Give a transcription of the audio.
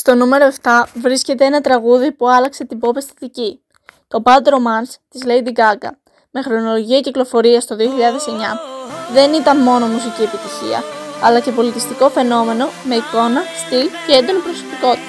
Στο νούμερο 7 βρίσκεται ένα τραγούδι που άλλαξε την pop αισθητική, το Bad Romance της Lady Gaga, με χρονολογία κυκλοφορίας το 2009. Δεν ήταν μόνο μουσική επιτυχία, αλλά και πολιτιστικό φαινόμενο με εικόνα, στυλ και έντονη προσωπικότητα.